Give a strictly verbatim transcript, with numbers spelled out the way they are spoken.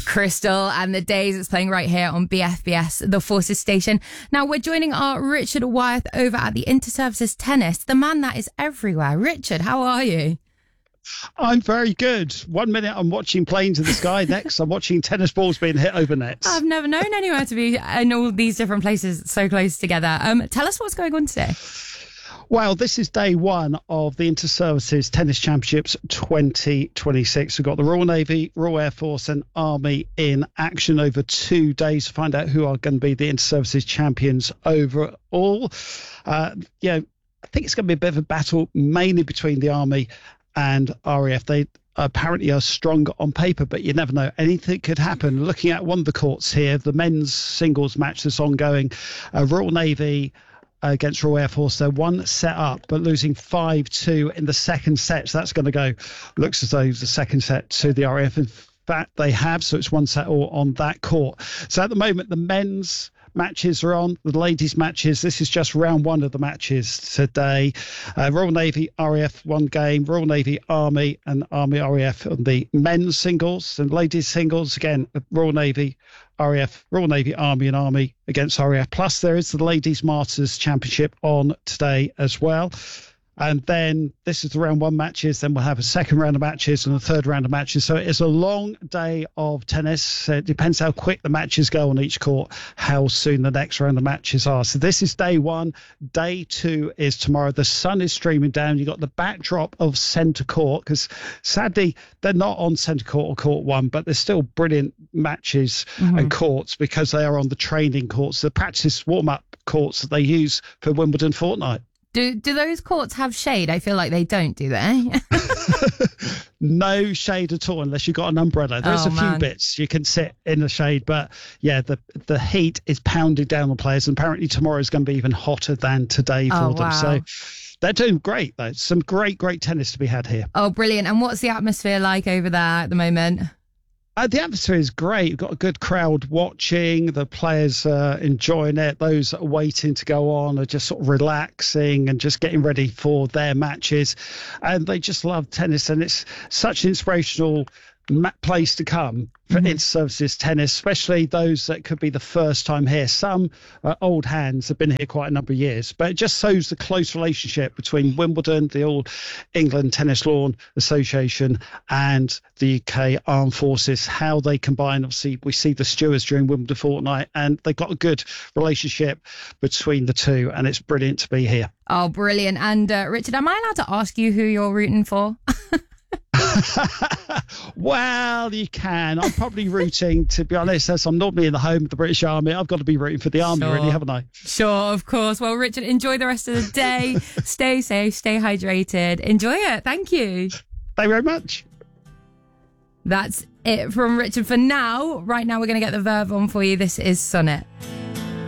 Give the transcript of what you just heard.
Crystal and the Days. It's playing right here on B F B S, the Forces station. Now we're joining our Richard Wyeth over at the Interservices Tennis, the man that is everywhere. Richard, how are you? I'm very good. One minute I'm watching planes in the sky, next I'm watching tennis balls being hit over nets. I've never known anywhere to be in all these different places so close together. Um, tell us what's going on today. Well, this is day one of the Interservices Tennis Championships twenty twenty-six. We've got the Royal Navy, Royal Air Force and Army in action over two days to find out who are going to be the Interservices champions overall. Uh, yeah, I think it's going to be a bit of a battle, mainly between the Army and R A F. They apparently are stronger on paper, but you never know. Anything could happen. Looking at one of the courts here, the men's singles match that's ongoing, uh, Royal Navy against Royal Air Force. They're one set up, but losing five two in the second set. So that's going to go, looks as though the second set to the R A F. In fact, they have, so it's one set all on that court. So at the moment, the men's matches are on, the ladies' matches. This is just round one of the matches today. Uh, Royal Navy, R A F, one game. Royal Navy, Army, and Army, R A F on the men's singles. And ladies' singles, again, Royal Navy, R A F, Royal Navy, Army, and Army against R A F. Plus, there is the Ladies' Masters Championship on today as well. And then this is the round one matches. Then we'll have a second round of matches and a third round of matches. So it's a long day of tennis. It depends how quick the matches go on each court, how soon the next round of matches are. So this is day one. Day two is tomorrow. The sun is streaming down. You've got the backdrop of centre court because sadly they're not on centre court or court one, but they're still brilliant matches mm-hmm. and courts because they are on the training courts, the practice warm-up courts that they use for Wimbledon Fortnight. Do do those courts have shade? I feel like they don't, do they? No shade at all unless you've got an umbrella. There's oh, a few man. bits you can sit in the shade, but yeah, the the heat is pounding down on players, and apparently tomorrow is going to be even hotter than today for oh, them. Wow. So they're doing great, though. Some great, great tennis to be had here. Oh, brilliant. And what's the atmosphere like over there at the moment? Uh, the atmosphere is great. You've got a good crowd watching. The players uh, enjoying it. Those that are waiting to go on are just sort of relaxing and just getting ready for their matches. And they just love tennis. And it's such an inspirational ma- place to come for mm-hmm. Interservices tennis, especially those that could be the first time here. Some uh, old hands have been here quite a number of years, but it just shows the close relationship between Wimbledon, the All England Tennis Lawn Association, and the U K Armed Forces, how they combine. Obviously, we see the stewards during Wimbledon Fortnight, and they've got a good relationship between the two, and it's brilliant to be here. Oh, brilliant. And uh, Richard, am I allowed to ask you who you're rooting for? Well, you can. I'm probably rooting, to be honest, as I'm normally in the home of the British Army, I've got to be rooting for the Army, sure. really, haven't I? Sure, of course. Well, Richard, enjoy the rest of the day. Stay safe, stay hydrated. Enjoy it. Thank you. Thank you very much. That's it from Richard for now. Right now, we're going to get the verb on for you. This is Sonnet.